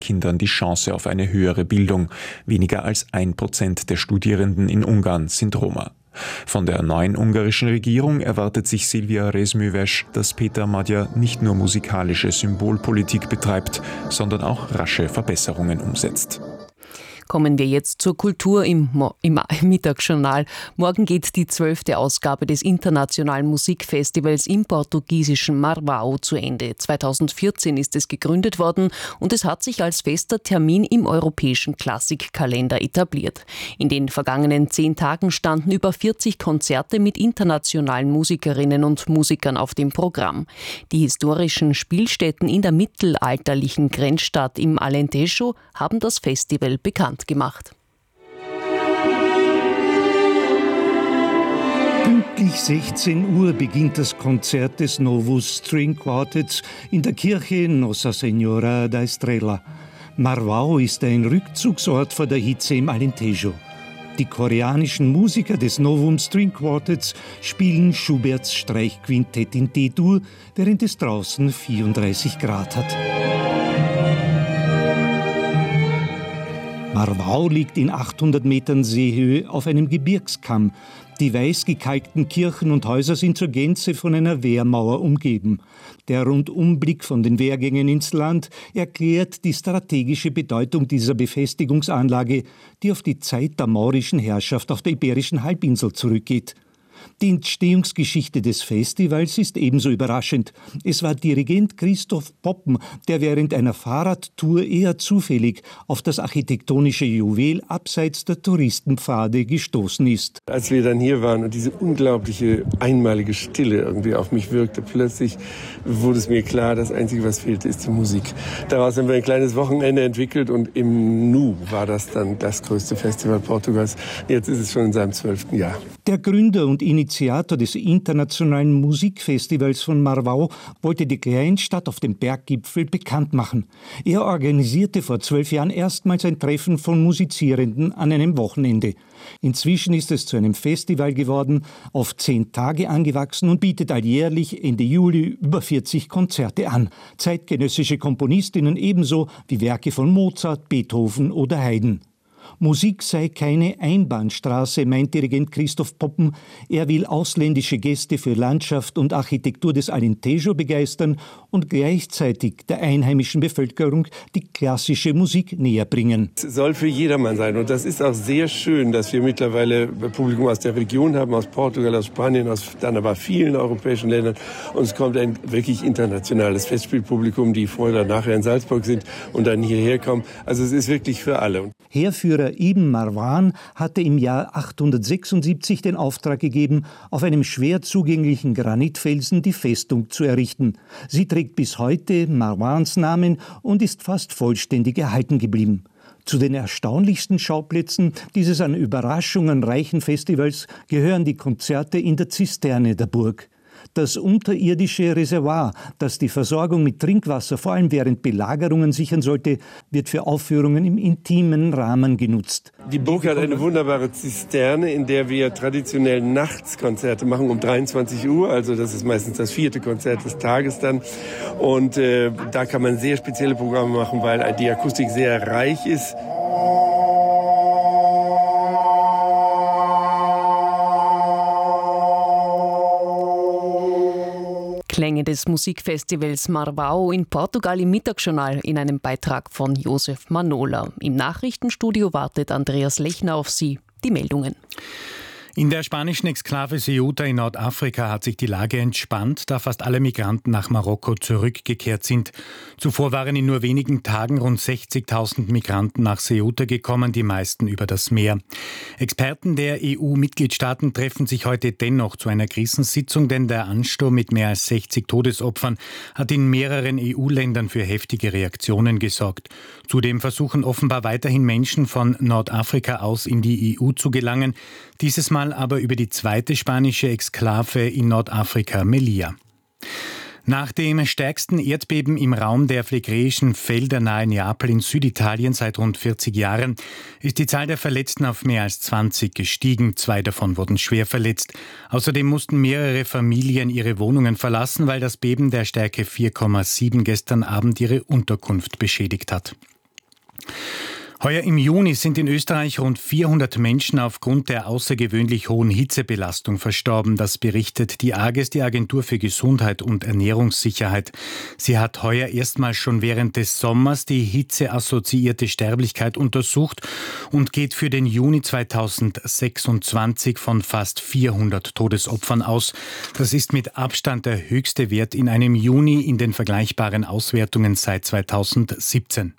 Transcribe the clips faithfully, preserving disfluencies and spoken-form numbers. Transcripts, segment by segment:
Kindern die Chance auf eine höhere Bildung. Weniger als ein Prozent der Studierenden in Ungarn sind Roma. Von der neuen ungarischen Regierung erwartet sich Silvia Rezműves, dass Péter Magyar nicht nur musikalische Symbolpolitik betreibt, sondern auch rasche Verbesserungen umsetzt. Kommen wir jetzt zur Kultur im, Mo- im Mittagsjournal. Morgen geht die zwölfte Ausgabe des Internationalen Musikfestivals im portugiesischen Marvao zu Ende. zweitausendvierzehn ist es gegründet worden und es hat sich als fester Termin im europäischen Klassikkalender etabliert. In den vergangenen zehn Tagen standen über vierzig Konzerte mit internationalen Musikerinnen und Musikern auf dem Programm. Die historischen Spielstätten in der mittelalterlichen Grenzstadt im Alentejo haben das Festival bekannt gemacht. Pünktlich sechzehn Uhr beginnt das Konzert des Novus String Quartets in der Kirche Nossa Senhora da Estrela. Marvao ist ein Rückzugsort vor der Hitze im Alentejo. Die koreanischen Musiker des Novum String Quartets spielen Schuberts Streichquintett in D-Dur, während es draußen vierunddreißig Grad hat. Marvao liegt in achthundert Metern Seehöhe auf einem Gebirgskamm. Die weiß gekalkten Kirchen und Häuser sind zur Gänze von einer Wehrmauer umgeben. Der Rundumblick von den Wehrgängen ins Land erklärt die strategische Bedeutung dieser Befestigungsanlage, die auf die Zeit der maurischen Herrschaft auf der Iberischen Halbinsel zurückgeht. Die Entstehungsgeschichte des Festivals ist ebenso überraschend. Es war Dirigent Christoph Poppen, der während einer Fahrradtour eher zufällig auf das architektonische Juwel abseits der Touristenpfade gestoßen ist. Als wir dann hier waren und diese unglaubliche einmalige Stille irgendwie auf mich wirkte, plötzlich wurde es mir klar, das Einzige, was fehlte, ist die Musik. Daraus haben wir ein kleines Wochenende entwickelt und im Nu war das dann das größte Festival Portugals. Jetzt ist es schon in seinem zwölften Jahr. Der Gründer und Initiator des internationalen Musikfestivals von Marvao wollte die Kleinstadt auf dem Berggipfel bekannt machen. Er organisierte vor zwölf Jahren erstmals ein Treffen von Musizierenden an einem Wochenende. Inzwischen ist es zu einem Festival geworden, auf zehn Tage angewachsen und bietet alljährlich Ende Juli über vierzig Konzerte an. Zeitgenössische Komponistinnen ebenso wie Werke von Mozart, Beethoven oder Haydn. Musik sei keine Einbahnstraße, meint Dirigent Christoph Poppen. Er will ausländische Gäste für Landschaft und Architektur des Alentejo begeistern und gleichzeitig der einheimischen Bevölkerung die klassische Musik näher bringen. Es soll für jedermann sein und das ist auch sehr schön, dass wir mittlerweile Publikum aus der Region haben, aus Portugal, aus Spanien, aus dann aber vielen europäischen Ländern und es kommt ein wirklich internationales Festspielpublikum, die vorher oder nachher in Salzburg sind und dann hierher kommen. Also es ist wirklich für alle. Heerführer Ibn Marwan hatte im Jahr achthundertsechsundsiebzig den Auftrag gegeben, auf einem schwer zugänglichen Granitfelsen die Festung zu errichten. Sie trägt bis heute Marwans Namen und ist fast vollständig erhalten geblieben. Zu den erstaunlichsten Schauplätzen dieses an Überraschungen reichen Festivals gehören die Konzerte in der Zisterne der Burg. Das unterirdische Reservoir, das die Versorgung mit Trinkwasser vor allem während Belagerungen sichern sollte, wird für Aufführungen im intimen Rahmen genutzt. Die Burg hat eine wunderbare Zisterne, in der wir traditionell Nachtskonzerte machen um dreiundzwanzig Uhr. Also das ist meistens das vierte Konzert des Tages dann. Und äh, da kann man sehr spezielle Programme machen, weil die Akustik sehr reich ist. Klänge des Musikfestivals Marvao in Portugal im Mittagsjournal in einem Beitrag von Josef Manola. Im Nachrichtenstudio wartet Andreas Lechner auf Sie. Die Meldungen. In der spanischen Exklave Ceuta in Nordafrika hat sich die Lage entspannt, da fast alle Migranten nach Marokko zurückgekehrt sind. Zuvor waren in nur wenigen Tagen rund sechzigtausend Migranten nach Ceuta gekommen, die meisten über das Meer. Experten der E U-Mitgliedstaaten treffen sich heute dennoch zu einer Krisensitzung, denn der Ansturm mit mehr als sechzig Todesopfern hat in mehreren E U-Ländern für heftige Reaktionen gesorgt. Zudem versuchen offenbar weiterhin Menschen von Nordafrika aus in die E U zu gelangen, dieses Mal aber über die zweite spanische Exklave in Nordafrika, Melilla. Nach dem stärksten Erdbeben im Raum der phlegräischen Felder nahe Neapel in Süditalien seit rund vierzig Jahren ist die Zahl der Verletzten auf mehr als zwanzig gestiegen. Zwei davon wurden schwer verletzt. Außerdem mussten mehrere Familien ihre Wohnungen verlassen, weil das Beben der Stärke vier Komma sieben gestern Abend ihre Unterkunft beschädigt hat. Heuer im Juni sind in Österreich rund vierhundert Menschen aufgrund der außergewöhnlich hohen Hitzebelastung verstorben. Das berichtet die A G E S, die Agentur für Gesundheit und Ernährungssicherheit. Sie hat heuer erstmals schon während des Sommers die hitzeassoziierte Sterblichkeit untersucht und geht für den Juni zweitausendsechsundzwanzig von fast vierhundert Todesopfern aus. Das ist mit Abstand der höchste Wert in einem Juni in den vergleichbaren Auswertungen seit zweitausendsiebzehn.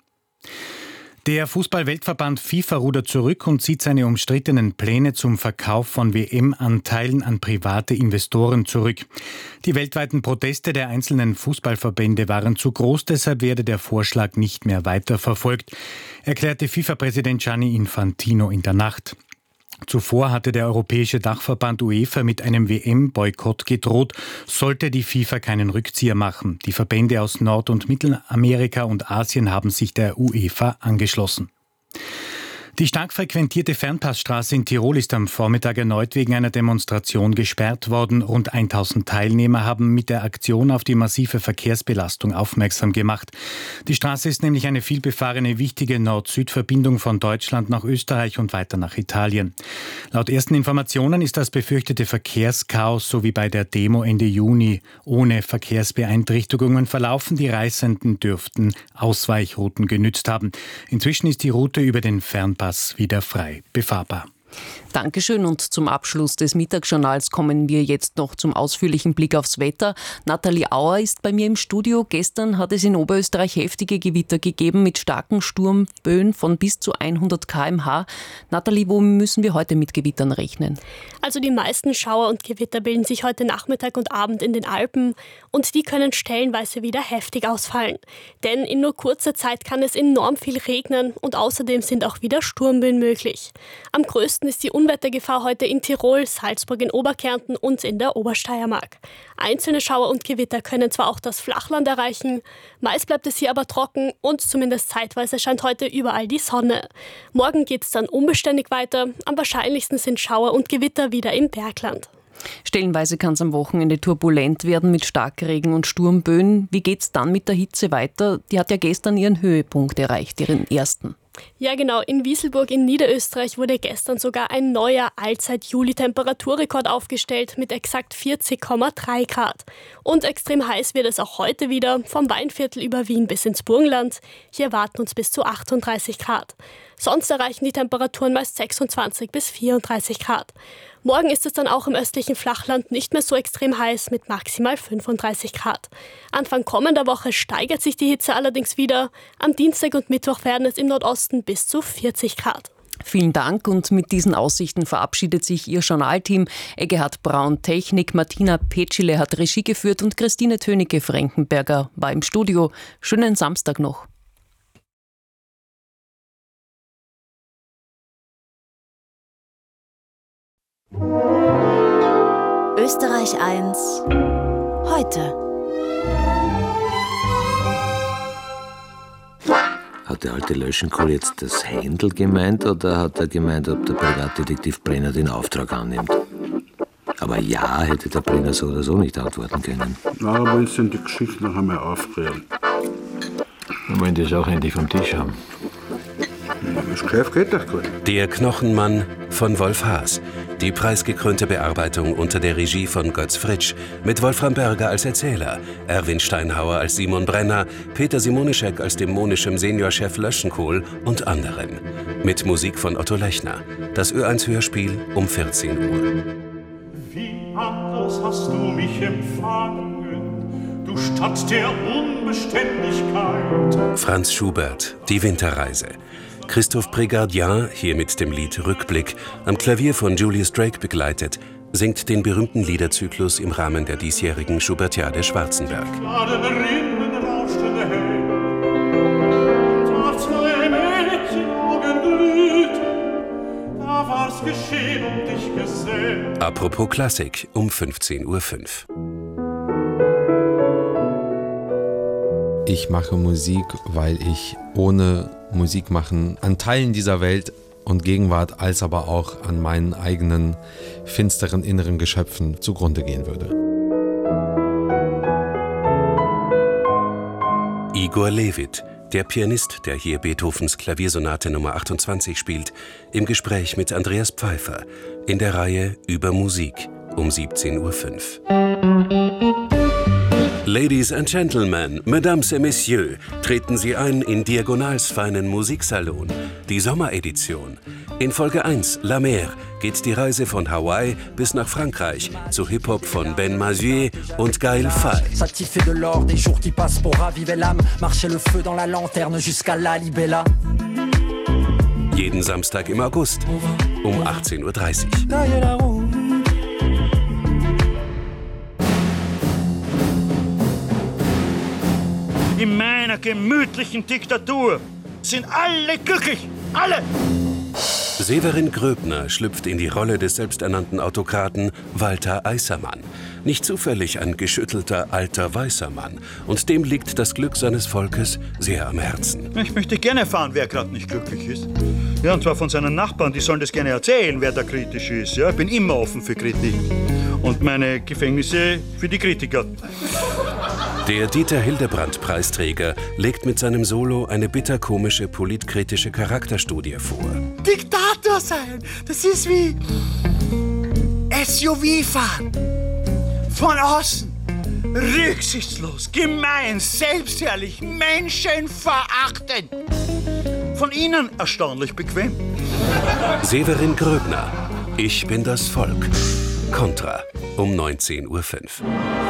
Der Fußball-Weltverband FIFA rudert zurück und zieht seine umstrittenen Pläne zum Verkauf von W M-Anteilen an private Investoren zurück. Die weltweiten Proteste der einzelnen Fußballverbände waren zu groß, deshalb werde der Vorschlag nicht mehr weiterverfolgt, erklärte FIFA-Präsident Gianni Infantino in der Nacht. Zuvor hatte der europäische Dachverband UEFA mit einem W M-Boykott gedroht, sollte die FIFA keinen Rückzieher machen. Die Verbände aus Nord- und Mittelamerika und Asien haben sich der UEFA angeschlossen. Die stark frequentierte Fernpassstraße in Tirol ist am Vormittag erneut wegen einer Demonstration gesperrt worden. Rund tausend Teilnehmer haben mit der Aktion auf die massive Verkehrsbelastung aufmerksam gemacht. Die Straße ist nämlich eine vielbefahrene wichtige Nord-Süd-Verbindung von Deutschland nach Österreich und weiter nach Italien. Laut ersten Informationen ist das befürchtete Verkehrschaos so wie bei der Demo Ende Juni ohne Verkehrsbeeinträchtigungen verlaufen. Die Reisenden dürften Ausweichrouten genützt haben. Inzwischen ist die Route über den Fernpass wieder frei befahrbar. Dankeschön, und zum Abschluss des Mittagsjournals kommen wir jetzt noch zum ausführlichen Blick aufs Wetter. Nathalie Auer ist bei mir im Studio. Gestern hat es in Oberösterreich heftige Gewitter gegeben mit starken Sturmböen von bis zu hundert Kilometer pro Stunde. Nathalie, wo müssen wir heute mit Gewittern rechnen? Also die meisten Schauer und Gewitter bilden sich heute Nachmittag und Abend in den Alpen und die können stellenweise wieder heftig ausfallen. Denn in nur kurzer Zeit kann es enorm viel regnen und außerdem sind auch wieder Sturmböen möglich. Am größten ist die Unwettergefahr heute in Tirol, Salzburg in Oberkärnten und in der Obersteiermark. Einzelne Schauer und Gewitter können zwar auch das Flachland erreichen, meist bleibt es hier aber trocken und zumindest zeitweise scheint heute überall die Sonne. Morgen geht es dann unbeständig weiter, am wahrscheinlichsten sind Schauer und Gewitter wieder im Bergland. Stellenweise kann es am Wochenende turbulent werden mit Starkregen und Sturmböen. Wie geht es dann mit der Hitze weiter? Die hat ja gestern ihren Höhepunkt erreicht, ihren ersten. Ja genau, in Wieselburg in Niederösterreich wurde gestern sogar ein neuer Allzeit-Juli-Temperaturrekord aufgestellt mit exakt vierzig Komma drei Grad. Und extrem heiß wird es auch heute wieder, vom Weinviertel über Wien bis ins Burgenland. Hier erwarten uns bis zu achtunddreißig Grad. Sonst erreichen die Temperaturen meist sechsundzwanzig bis vierunddreißig Grad. Morgen ist es dann auch im östlichen Flachland nicht mehr so extrem heiß mit maximal fünfunddreißig Grad. Anfang kommender Woche steigert sich die Hitze allerdings wieder. Am Dienstag und Mittwoch werden es im Nordosten bis zu vierzig Grad. Vielen Dank, und mit diesen Aussichten verabschiedet sich Ihr Journalteam. Eggehard Braun Technik, Martina Petschile hat Regie geführt und Christine Tönecke-Frankenberger war im Studio. Schönen Samstag noch. Österreich eins heute. Hat der alte Löschenkohl jetzt das Händel gemeint oder hat er gemeint, ob der Privatdetektiv Brenner den Auftrag annimmt? Aber ja, hätte der Brenner so oder so nicht antworten können. Na, aber wenn Sie die Geschichte noch einmal aufrühren. Wir wollen das auch endlich vom Tisch haben. Das Geschäft geht doch gut. Der Knochenmann von Wolf Haas. Die preisgekrönte Bearbeitung unter der Regie von Götz Fritsch mit Wolfram Berger als Erzähler, Erwin Steinhauer als Simon Brenner, Peter Simonischek als dämonischem Seniorchef Löschenkohl und anderen. Mit Musik von Otto Lechner. Das Ö eins Hörspiel um vierzehn Uhr. Wie anders hast du mich empfangen, du Stadt der Unbeständigkeit. Franz Schubert, Die Winterreise. Christoph Prégardien, hier mit dem Lied Rückblick, am Klavier von Julius Drake begleitet, singt den berühmten Liederzyklus im Rahmen der diesjährigen Schubertiade Schwarzenberg. Apropos Klassik um fünfzehn Uhr fünf. Ich mache Musik, weil ich ohne Musik machen an Teilen dieser Welt und Gegenwart als aber auch an meinen eigenen finsteren inneren Geschöpfen zugrunde gehen würde. Igor Levit, Der Pianist, der hier Beethovens Klaviersonate Nummer achtundzwanzig spielt, im Gespräch mit Andreas Pfeiffer in der Reihe Über Musik um siebzehn Uhr fünf. Ladies and Gentlemen, Mesdames et Messieurs, treten Sie ein in Diagonals feinen Musiksalon, die Sommeredition. In Folge eins, La Mer, geht die Reise von Hawaii bis nach Frankreich zu Hip-Hop von Ben Mazué und Gaël Faye. Jeden Samstag im August um achtzehn Uhr dreißig. In meiner gemütlichen Diktatur sind alle glücklich. Alle! Severin Gröbner schlüpft in die Rolle des selbsternannten Autokraten Walter Eissermann. Nicht zufällig ein geschüttelter, alter, weißer Mann. Und dem liegt das Glück seines Volkes sehr am Herzen. Ich möchte gerne erfahren, wer gerade nicht glücklich ist. Ja, und zwar von seinen Nachbarn, die sollen das gerne erzählen, wer da kritisch ist. Ja, ich bin immer offen für Kritik. Und meine Gefängnisse für die Kritiker. Der Dieter-Hildebrandt-Preisträger legt mit seinem Solo eine bitterkomische politkritische Charakterstudie vor. Diktator sein, das ist wie S U V fahren. Von außen, rücksichtslos, gemein, selbstherrlich, menschenverachtend. Von innen erstaunlich bequem. Severin Gröbner, Ich bin das Volk. Contra um neunzehn Uhr fünf.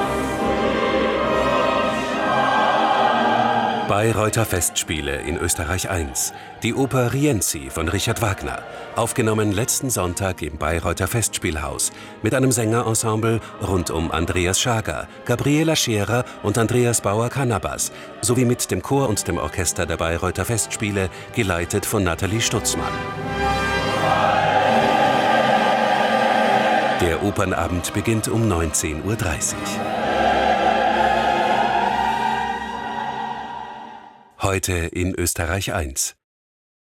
Bayreuther Festspiele in Österreich eins. Die Oper Rienzi von Richard Wagner. Aufgenommen letzten Sonntag im Bayreuther Festspielhaus. Mit einem Sängerensemble rund um Andreas Schager, Gabriela Scherer und Andreas Bauer-Cannabas. Sowie mit dem Chor und dem Orchester der Bayreuther Festspiele, geleitet von Nathalie Stutzmann. Der Opernabend beginnt um neunzehn Uhr dreißig. Heute in Österreich eins.